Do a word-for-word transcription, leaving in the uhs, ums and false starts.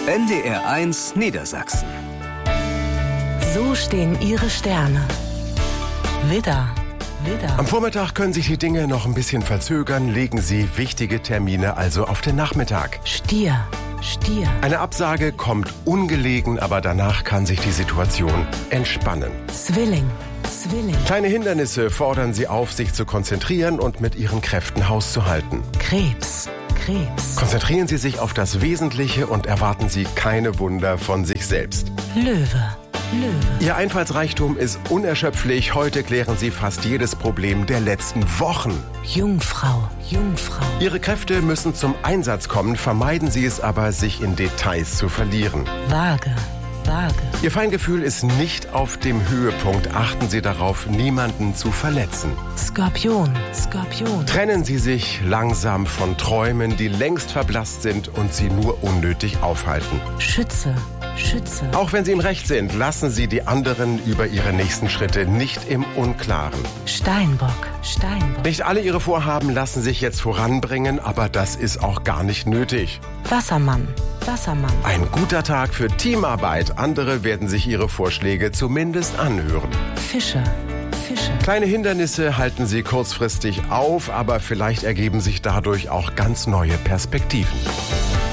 N D R eins Niedersachsen. So stehen Ihre Sterne. Widder, Widder. Am Vormittag können sich die Dinge noch ein bisschen verzögern. Legen Sie wichtige Termine also auf den Nachmittag. Stier, Stier. Eine Absage kommt ungelegen, aber danach kann sich die Situation entspannen. Zwilling, Zwilling. Kleine Hindernisse fordern Sie auf, sich zu konzentrieren und mit Ihren Kräften Haus zu halten. Krebs, Krebs. Konzentrieren Sie sich auf das Wesentliche und erwarten Sie keine Wunder von sich selbst. Löwe, Löwe. Ihr Einfallsreichtum ist unerschöpflich. Heute klären Sie fast jedes Problem der letzten Wochen. Jungfrau, Jungfrau. Ihre Kräfte müssen zum Einsatz kommen. Vermeiden Sie es aber, sich in Details zu verlieren. Waage, Waage. Ihr Feingefühl ist nicht auf dem Höhepunkt. Achten Sie darauf, niemanden zu verletzen. Skorpion, Skorpion. Trennen Sie sich langsam von Träumen, die längst verblasst sind und Sie nur unnötig aufhalten. Schütze, Schütze. Auch wenn Sie im Recht sind, lassen Sie die anderen über Ihre nächsten Schritte nicht im Unklaren. Steinbock, Steinbock. Nicht alle Ihre Vorhaben lassen sich jetzt voranbringen, aber das ist auch gar nicht nötig. Wassermann, Wassermann. Ein guter Tag für Teamarbeit. Andere werden sich Ihre Vorschläge zumindest anhören. Fische, Fische. Kleine Hindernisse halten Sie kurzfristig auf, aber vielleicht ergeben sich dadurch auch ganz neue Perspektiven.